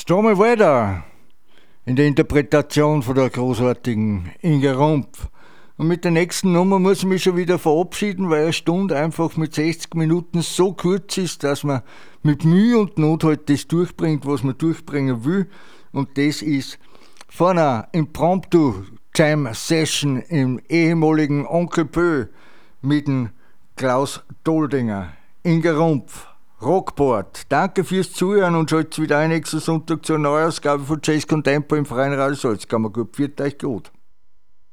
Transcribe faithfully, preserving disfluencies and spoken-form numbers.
Stormy Weather in der Interpretation von der großartigen Inga Rumpf. Und mit der nächsten Nummer muss ich mich schon wieder verabschieden, weil eine Stunde einfach mit sechzig Minuten so kurz ist, dass man mit Mühe und Not halt das durchbringt, was man durchbringen will. Und das ist von einer Impromptu Jam Session im ehemaligen Onkel Pö mit dem Klaus Doldinger. Inga Rumpf, Rockport. Danke fürs Zuhören und schaltet wieder ein nächsten Sonntag zur Neuausgabe von Jazz Contempo im Freien Radio Salzkammergut. Pfiat euch gut.